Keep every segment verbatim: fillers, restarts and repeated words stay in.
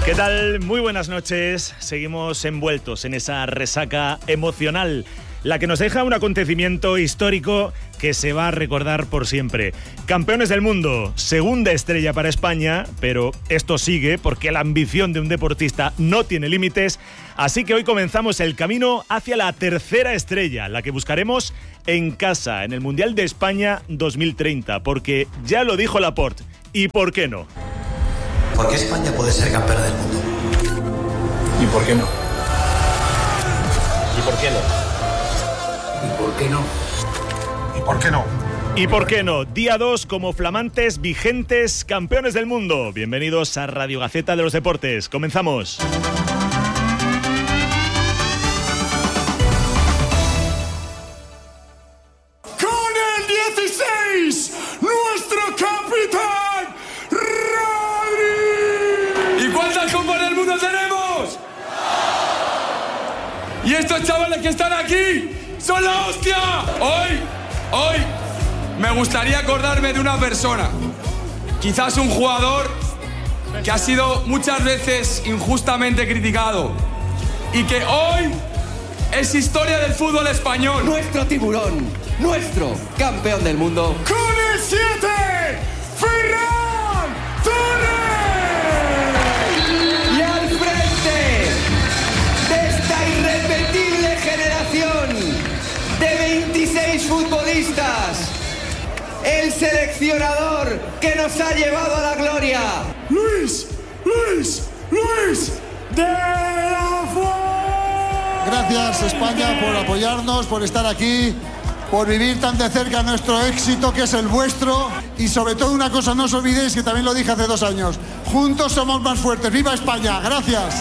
¿Qué tal? Muy buenas noches. Seguimos envueltos en esa resaca emocional, la que nos deja un acontecimiento histórico que se va a recordar por siempre. Campeones del mundo, segunda estrella para España, pero esto sigue porque la ambición de un deportista no tiene límites, así que hoy comenzamos el camino hacia la tercera estrella, la que buscaremos en casa, en el Mundial de España dos mil treinta, porque ya lo dijo Laporte, ¿y por qué no? ¿Por qué España puede ser campeona del mundo? ¿Y por qué no? ¿Y por qué no? ¿Y por qué no? ¿Y por qué no? ¿Y por qué no? Día dos como flamantes, vigentes campeones del mundo. Bienvenidos a Radio Gaceta de los Deportes. Comenzamos. Con el dieciséis, nuestro capitán, Rodri. ¿Y cuántas copas del mundo tenemos? Y estos chavales que están aquí son la hostia. Hoy, hoy, me gustaría acordarme de una persona. Quizás un jugador que ha sido muchas veces injustamente criticado y que hoy es historia del fútbol español. Nuestro tiburón, nuestro campeón del mundo. Con el siete, Ferran Torres. Y al frente de esta irrepetible generación de veintiséis futbolistas, el seleccionador que nos ha llevado a la gloria, Luis, Luis, Luis de la Fuente. Gracias, España, por apoyarnos, por estar aquí, por vivir tan de cerca nuestro éxito, que es el vuestro. Y sobre todo una cosa, no os olvidéis, que también lo dije hace dos años, juntos somos más fuertes. ¡Viva España! ¡Gracias!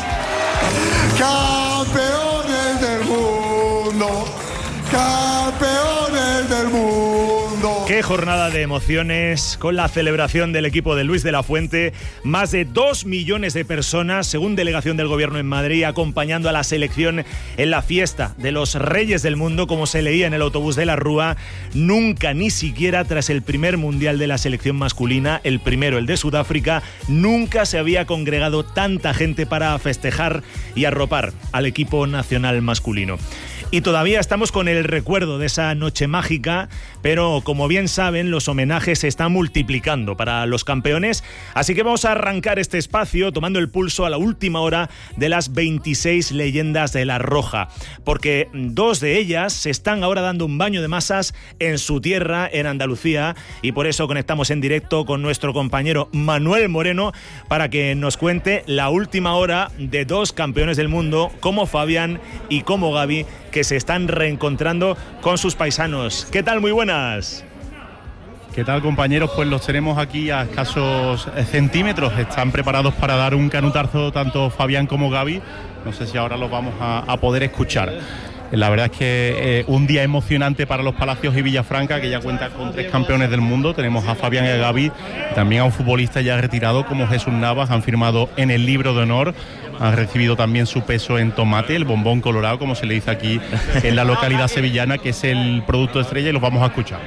¡Campeones del mundo! ¡Campeones del mundo! Qué jornada de emociones con la celebración del equipo de Luis de la Fuente. Más de dos millones de personas, según delegación del gobierno en Madrid, acompañando a la selección en la fiesta de los Reyes del Mundo, como se leía en el autobús de la Rúa. Nunca, ni siquiera tras el primer mundial de la selección masculina, el primero, el de Sudáfrica, nunca se había congregado tanta gente para festejar y arropar al equipo nacional masculino. Y todavía estamos con el recuerdo de esa noche mágica, pero como bien saben, los homenajes se están multiplicando para los campeones, así que vamos a arrancar este espacio tomando el pulso a la última hora de las veintiséis leyendas de la Roja, porque dos de ellas se están ahora dando un baño de masas en su tierra, en Andalucía, y por eso conectamos en directo con nuestro compañero Manuel Moreno para que nos cuente la última hora de dos campeones del mundo, como Fabián y como Gaby, que se están reencontrando con sus paisanos. ¿Qué tal? Muy buenas. ¿Qué tal, compañeros? Pues los tenemos aquí a escasos centímetros. Están preparados para dar un canutazo tanto Fabián como Gaby. No sé si ahora los vamos a, a poder escuchar. La verdad es que eh, un día emocionante para los Palacios y Villafranca, que ya cuenta con tres campeones del mundo. Tenemos a Fabián y a Gaby, también a un futbolista ya retirado como Jesús Navas. Han firmado en el libro de honor. Han recibido también su peso en tomate, el bombón colorado, como se le dice aquí en la localidad sevillana, que es el producto estrella, y los vamos a escuchar.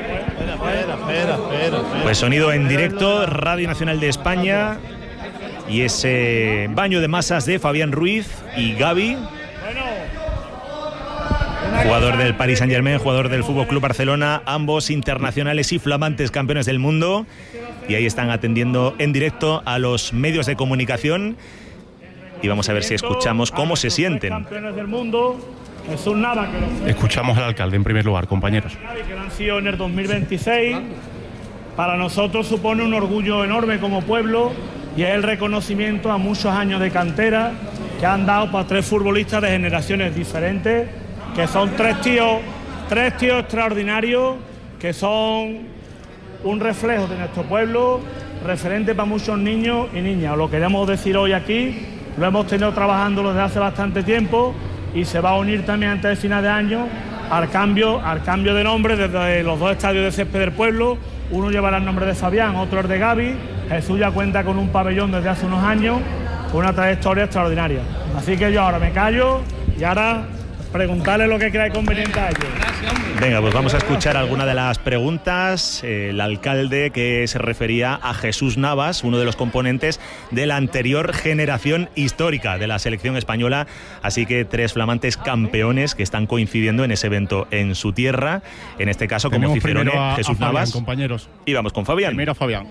Pues sonido en directo, Radio Nacional de España, y ese baño de masas de Fabián Ruiz y Gaby, jugador del Paris Saint-Germain, jugador del Fútbol Club Barcelona, ambos internacionales y flamantes campeones del mundo, y ahí están atendiendo en directo a los medios de comunicación. Y vamos a ver si escuchamos cómo se sienten. Campeones del mundo, Jesús Navas, que lo... Escuchamos al alcalde en primer lugar, compañeros. que lo han sido en el dos mil veintiséis. Para nosotros supone un orgullo enorme como pueblo, y es el reconocimiento a muchos años de cantera que han dado para tres futbolistas de generaciones diferentes, que son tres tíos, tres tíos extraordinarios, que son un reflejo de nuestro pueblo, referente para muchos niños y niñas. Os lo queremos decir hoy aquí. Lo hemos tenido trabajando desde hace bastante tiempo, y se va a unir también antes del final de año al cambio, al cambio de nombre desde los dos estadios de césped del pueblo. Uno llevará el nombre de Fabián, otro el de Gaby. Jesús ya cuenta con un pabellón desde hace unos años, con una trayectoria extraordinaria. Así que yo ahora me callo y ahora preguntarle lo que creáis conveniente a ellos. Venga, pues vamos a escuchar alguna de las preguntas. El alcalde que se refería a Jesús Navas, uno de los componentes de la anterior generación histórica de la selección española. Así que tres flamantes campeones que están coincidiendo en ese evento en su tierra. En este caso, como Tenemos Cicerone, primero a, Jesús a Fabián, Navas. compañeros. Y vamos con Fabián. Primero a Fabián.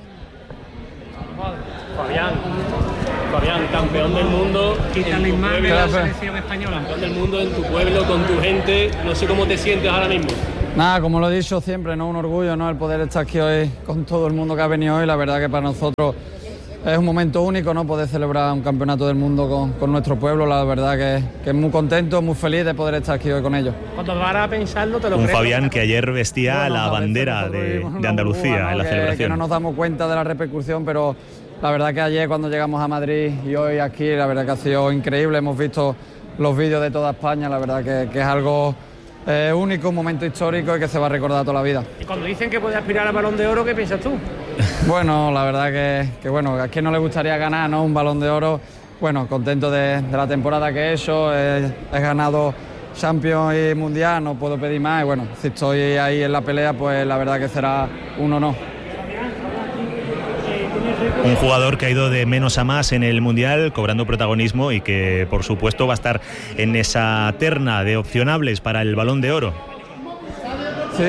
Fabián, Fabián, campeón del mundo en tu pueblo, de la selección española. Campeón del mundo en tu pueblo, con tu gente. No sé cómo te sientes ahora mismo. Nada, como lo he dicho siempre, ¿no? Un orgullo, ¿no? El poder estar aquí hoy con todo el mundo que ha venido hoy. La verdad que para nosotros es un momento único, ¿no? Poder celebrar un campeonato del mundo con, con nuestro pueblo. La verdad que, que muy contento, muy feliz de poder estar aquí hoy con ellos. Cuando vas a pensarlo, te lo Un crees. Fabián que ayer vestía Bueno, la bandera de, de Andalucía, burbuja, ¿no? en la que, celebración. Que no nos damos cuenta de la repercusión, pero la verdad que ayer cuando llegamos a Madrid y hoy aquí, la verdad que ha sido increíble. Hemos visto los vídeos de toda España, la verdad que, que es algo eh, único, un momento histórico y que se va a recordar toda la vida. Y cuando dicen que puedes aspirar al Balón de Oro, ¿qué piensas tú? Bueno, la verdad que, que bueno, a quien no le gustaría ganar, ¿no? Un Balón de Oro. Bueno, contento de, de la temporada que he hecho, he, he ganado Champions y Mundial, no puedo pedir más y bueno, si estoy ahí en la pelea, pues la verdad que será un honor. Un jugador que ha ido de menos a más en el Mundial, cobrando protagonismo y que, por supuesto, va a estar en esa terna de opcionables para el Balón de Oro. Sí,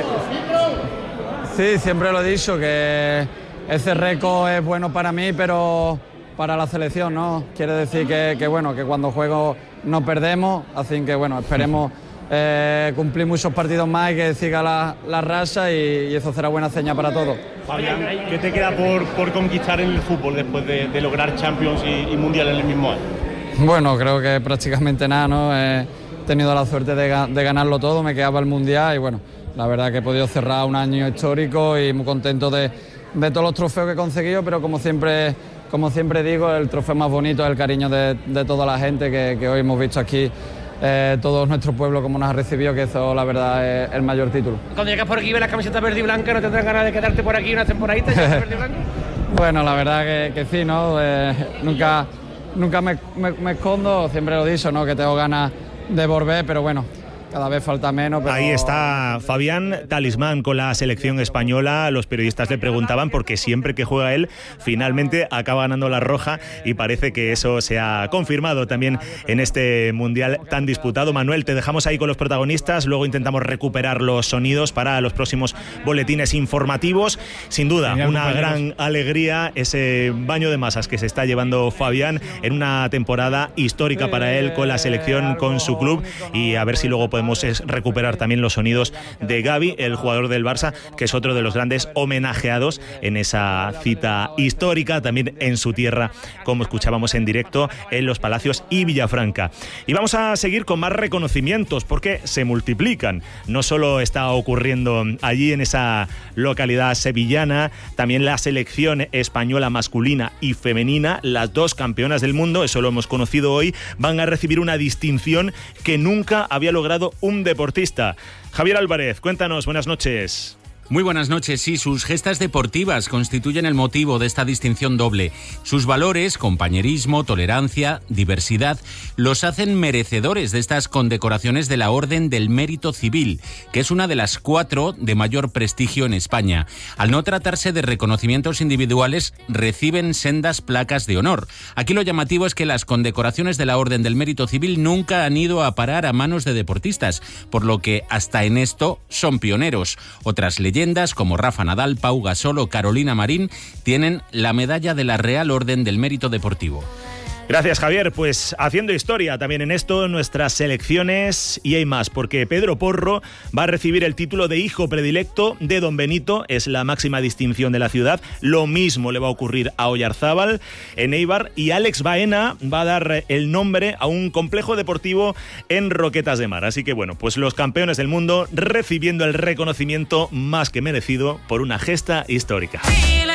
sí, siempre lo he dicho, que ese récord es bueno para mí, pero para la selección, ¿no? Quiere decir que, que, bueno, que cuando juego no perdemos, así que, bueno, esperemos eh, cumplir muchos partidos más y que siga la, la racha y, y eso será buena señal para todos. Fabián, ¿qué te queda por, por conquistar en el fútbol después de, de lograr Champions y, y Mundial en el mismo año? Bueno, creo que prácticamente nada, ¿no? He tenido la suerte de, de ganarlo todo, me quedaba el Mundial y bueno, la verdad que he podido cerrar un año histórico y muy contento de, de todos los trofeos que he conseguido, pero como siempre, como siempre digo, el trofeo más bonito es el cariño de, de toda la gente que, que hoy hemos visto aquí. Eh, todo nuestro pueblo como nos ha recibido, que eso la verdad es el mayor título. Cuando llegas por aquí y ves la camiseta verde y blanca, ¿no tendrás ganas de quedarte por aquí una temporadita ya verde y blanca? Bueno, la verdad que, que sí, ¿no? Eh, nunca nunca me, me, me escondo, siempre lo he dicho, ¿no? Que tengo ganas de volver, pero bueno, cada vez falta menos. Pero... Ahí está Fabián, talismán con la selección española. Los periodistas le preguntaban porque siempre que juega él, finalmente acaba ganando la roja y parece que eso se ha confirmado también en este Mundial tan disputado. Manuel, te dejamos ahí con los protagonistas, luego intentamos recuperar los sonidos para los próximos boletines informativos. Sin duda, Genial, una compañeros. gran alegría ese baño de masas que se está llevando Fabián en una temporada histórica para él con la selección, con su club, y a ver si luego podemos es recuperar también los sonidos de Gavi, el jugador del Barça, que es otro de los grandes homenajeados en esa cita histórica, también en su tierra, como escuchábamos en directo en Los Palacios y Villafranca. Y vamos a seguir con más reconocimientos, porque se multiplican. No solo está ocurriendo allí en esa localidad sevillana, también la selección española masculina y femenina, las dos campeonas del mundo, eso lo hemos conocido hoy, van a recibir una distinción que nunca había logrado un deportista. Javier Álvarez, cuéntanos, buenas noches. Muy buenas noches. Sí, sus gestas deportivas constituyen el motivo de esta distinción doble. Sus valores, compañerismo, tolerancia, diversidad, los hacen merecedores de estas condecoraciones de la Orden del Mérito Civil, que es una de las cuatro de mayor prestigio en España. Al no tratarse de reconocimientos individuales, reciben sendas placas de honor. Aquí lo llamativo es que las condecoraciones de la Orden del Mérito Civil nunca han ido a parar a manos de deportistas, por lo que hasta en esto son pioneros. Otras leyendas como Rafa Nadal, Pau Gasol o Carolina Marín tienen la medalla de la Real Orden del Mérito Deportivo. Gracias, Javier. Pues haciendo historia también en esto, nuestras selecciones, y hay más, porque Pedro Porro va a recibir el título de hijo predilecto de Don Benito, es la máxima distinción de la ciudad. Lo mismo le va a ocurrir a Oyarzábal en Eibar, y Alex Baena va a dar el nombre a un complejo deportivo en Roquetas de Mar. Así que bueno, pues los campeones del mundo recibiendo el reconocimiento más que merecido por una gesta histórica.